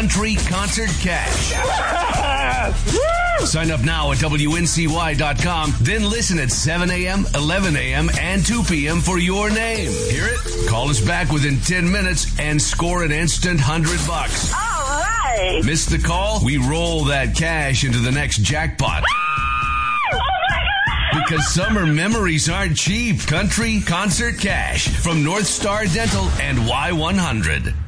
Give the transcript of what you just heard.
Country Concert Cash. Sign up now at WNCY.com, then listen at 7 a.m., 11 a.m., and 2 p.m. for your name. Hear it? Call us back within 10 minutes and score an instant $100. All right. Miss the call? We roll that cash into the next jackpot. Because summer memories aren't cheap. Country Concert Cash from North Star Dental and Y100.